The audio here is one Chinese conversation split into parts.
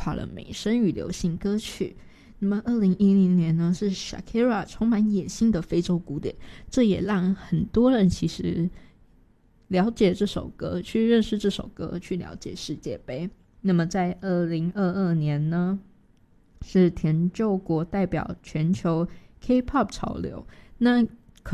垮了美声与流行歌曲。那么2010年呢，是 Shakira 充满野性的非洲鼓点，这也让很多人其实了解这首歌，去认识这首歌，去了解世界杯。那么在2022年呢，是田柾国代表全球 K-pop 潮流。那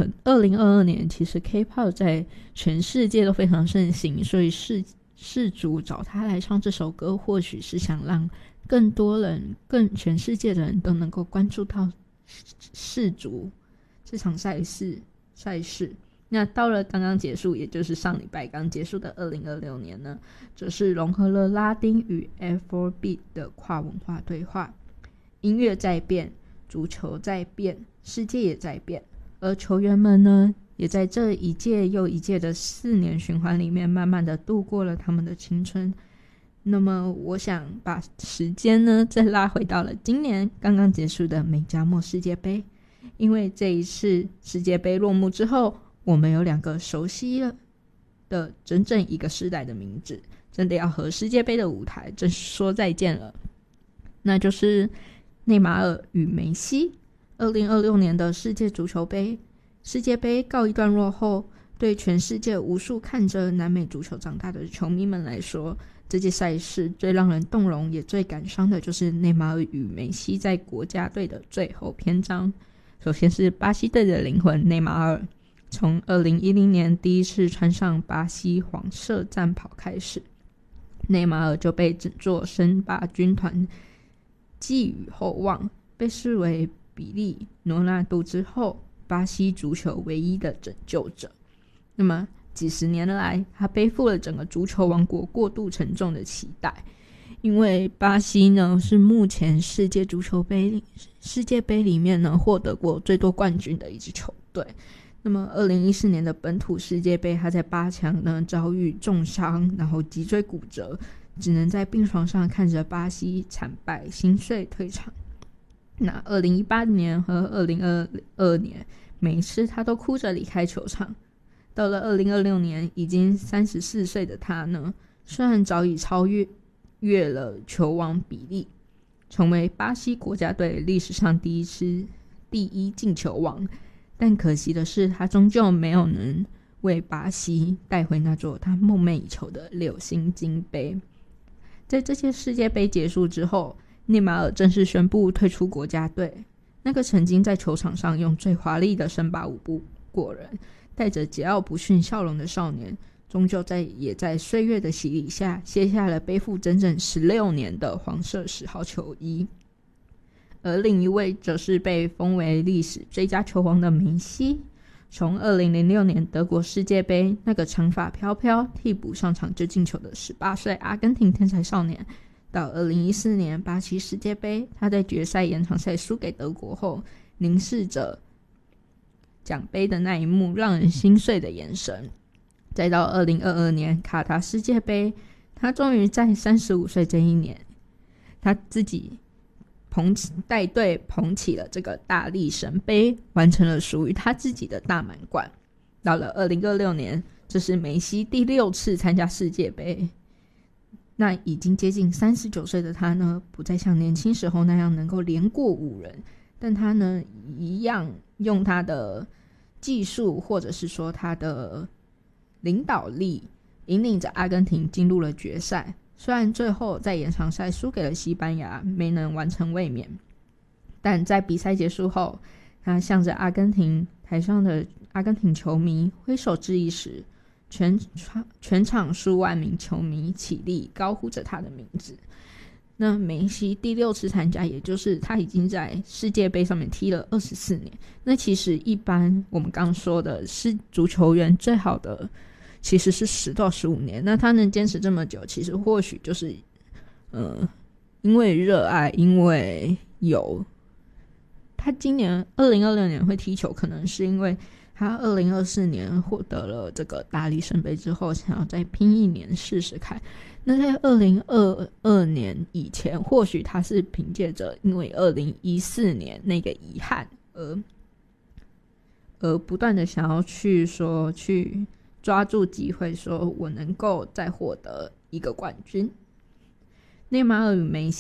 2022年其实 K-pop 在全世界都非常盛行，所以事主找他来唱这首歌，或许是想让更多人全世界的人都能够关注到世足这场赛事。那到了刚刚结束，也就是上礼拜刚结束的2026年呢，则是融合了拉丁与 Afrobeat 的跨文化对话。音乐在变，足球在变，世界也在变，而球员们呢，也在这一届又一届的4年循环里面慢慢的度过了他们的青春。那么我想把时间呢再拉回到了今年刚刚结束的美加墨世界杯，因为这一次世界杯落幕之后，我们有2个熟悉了的整整一个世代的名字，真的要和世界杯的舞台正式说再见了，那就是内马尔与梅西。2026年的世界杯告一段落后，对全世界无数看着南美足球长大的球迷们来说，这届赛事最让人动容也最感伤的就是内马尔与梅西在国家队的最后篇章。首先是巴西队的灵魂内马尔，从2010年第一次穿上巴西黄色战袍开始，内马尔就被整座森巴军团寄予厚望，被视为比利罗纳度之后巴西足球唯一的拯救者。那么几十年来，他背负了整个足球王国过度沉重的期待，因为巴西呢是目前世界杯里面呢获得过最多冠军的一支球队。那么2014年的本土世界杯，他在8强呢遭遇重伤，然后脊椎骨折，只能在病床上看着巴西惨败心碎退场。那2018年和2022年每一次他都哭着离开球场。到了2026年，已经34岁的他呢，虽然早已超越了球王比利，成为巴西国家队历史上第一进球王，但可惜的是，他终究没有能为巴西带回那座他梦寐以求的6星金杯。在这届世界杯结束之后，内马尔正式宣布退出国家队。那个曾经在球场上用最华丽的森巴舞步过人，带着桀骜不驯笑容的少年，终究也在岁月的洗礼下卸下了背负整整16年的黄色10号球衣。而另一位则是被封为历史最佳球王的梅西，从2006年德国世界杯那个长发飘飘替补上场就进球的18岁阿根廷天才少年，到2014年巴西世界杯，他在决赛延长赛输给德国后，凝视着奖杯的那一幕让人心碎的眼神。再到2022年卡塔世界杯，他终于在35岁这一年，他自己带队捧起了这个大力神杯，完成了属于他自己的大满贯。到了2026年，这是梅西第6次参加世界杯。那已经接近39岁的他呢，不再像年轻时候那样能够连过5人，但他呢，一样用他的技术或者是说他的领导力，引领着阿根廷进入了决赛。虽然最后在延长赛输给了西班牙，没能完成卫冕，但在比赛结束后，他向着台上的阿根廷球迷挥手致意时，全场数万名球迷起立高呼着他的名字。那梅西第6次参加，也就是他已经在世界杯上面踢了24年。那其实一般我们刚说的是足球员最好的其实是10到15年，那他能坚持这么久，其实或许就是因为热爱，因为他今年2026年会踢球，可能是因为他2024年获得了这个大力神杯之后，想要再拼1年试试看。那在2022年以前，或许他是凭借着因为2014年那个遗憾而不断的想要去抓住机会，说我能够再获得一个冠军。内马尔与梅西